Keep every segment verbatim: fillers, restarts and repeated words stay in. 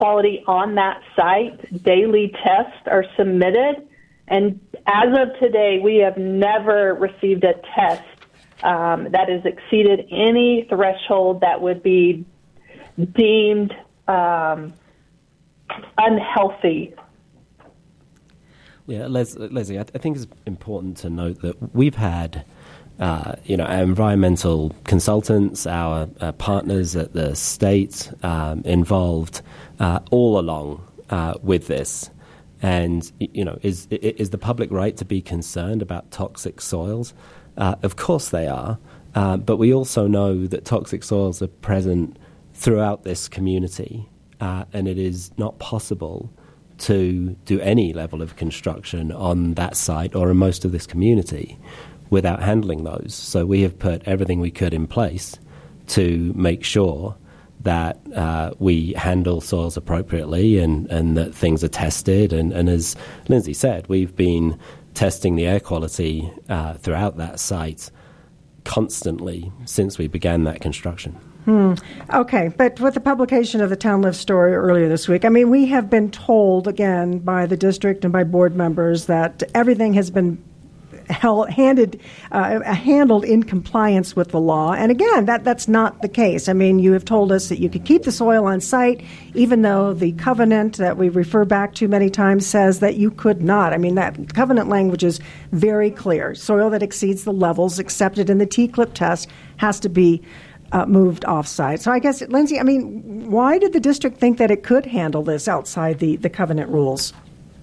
quality on that site. Daily tests are submitted, and as of today, we have never received a test um, that has exceeded any threshold that would be deemed um, unhealthy. Yeah, Les- Leslie, I, th- I think it's important to note that we've had, uh, you know, our environmental consultants, our uh, partners at the state um, involved uh, all along uh, with this. And, you know, is is the public right to be concerned about toxic soils? Uh, of course they are. Uh, but we also know that toxic soils are present throughout this community, uh, and it is not possible to do any level of construction on that site or in most of this community without handling those. So we have put everything we could in place to make sure that uh, we handle soils appropriately and, and that things are tested. And, and as Lindsay said, we've been testing the air quality uh, throughout that site constantly since we began that construction. Hmm. Okay, but with the publication of the Town Lift story earlier this week, I mean, we have been told, again, by the district and by board members that everything has been held, handed, uh, handled in compliance with the law. And again, that, that's not the case. I mean, you have told us that you could keep the soil on site, even though the covenant that we refer back to many times says that you could not. I mean, that covenant language is very clear. Soil that exceeds the levels accepted in the T-CLIP test has to be Uh, moved off-site. So I guess, Lindsay, I mean, why did the district think that it could handle this outside the, the covenant rules?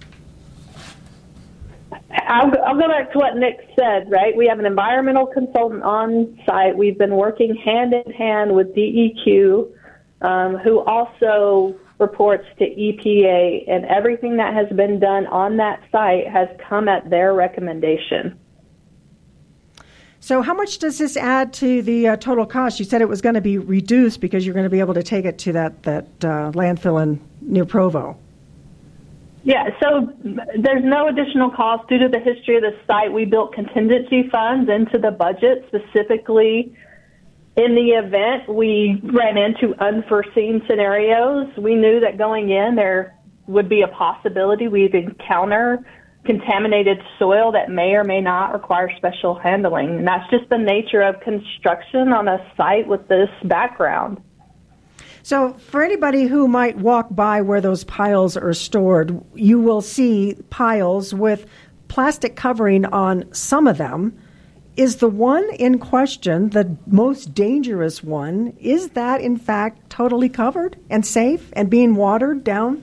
I'll, I'll go back to what Nick said, right? We have an environmental consultant on site. We've been working hand in hand with D E Q, um, who also reports to E P A, and everything that has been done on that site has come at their recommendation. So how much does this add to the uh, total cost? You said it was going to be reduced because you're going to be able to take it to that, that uh, landfill in near Provo. Yeah, so there's no additional cost due to the history of the site. We built contingency funds into the budget specifically. In the event we ran into unforeseen scenarios, we knew that going in there would be a possibility we'd encounter contaminated soil that may or may not require special handling. And that's just the nature of construction on a site with this background. So for anybody who might walk by where those piles are stored, you will see piles with plastic covering on some of them. Is the one in question the most dangerous one? Is that, in fact, totally covered and safe and being watered down?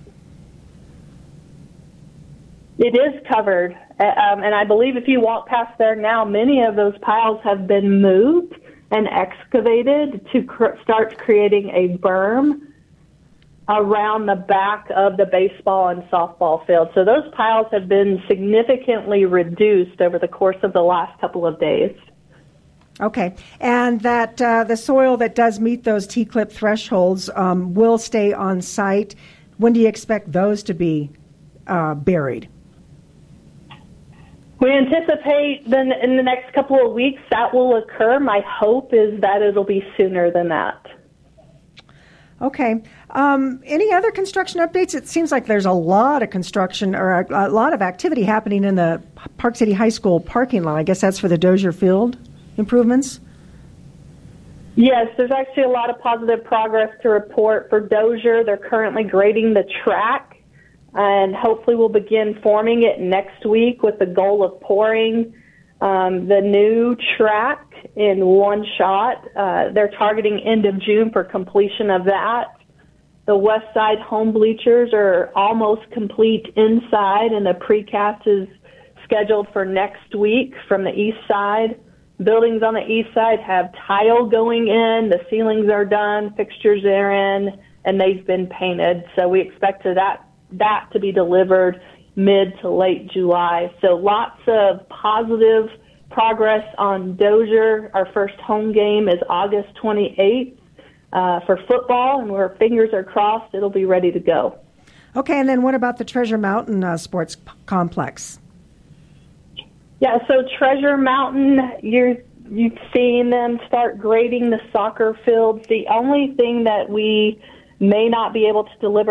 It is covered, um, and I believe if you walk past there now, many of those piles have been moved and excavated to cr- start creating a berm around the back of the baseball and softball field. So those piles have been significantly reduced over the course of the last couple of days. Okay, and that uh, the soil that does meet those T-CLIP thresholds um, will stay on site. When do you expect those to be uh, buried? We anticipate then in the next couple of weeks that will occur. My hope is that it'll be sooner than that. Okay. Um, any other construction updates? It seems like there's a lot of construction or a, a lot of activity happening in the Park City High School parking lot. I guess that's for the Dozier Field improvements? Yes, there's actually a lot of positive progress to report for Dozier. They're currently grading the track, and hopefully we'll begin forming it next week with the goal of pouring um, the new track in one shot. Uh, they're targeting end of June for completion of that. The west side home bleachers are almost complete inside, and the precast is scheduled for next week from the east side. Buildings on the east side have tile going in, the ceilings are done, fixtures are in, and they've been painted. So we expect that that to be delivered mid to late July. So lots of positive progress on Dozier. Our first home game is August twenty-eighth uh, for football, and our fingers are crossed it'll be ready to go. Okay, and then what about the Treasure Mountain uh, Sports p- Complex? Yeah, so Treasure Mountain, you're you've seen them start grading the soccer fields. The only thing that we may not be able to deliver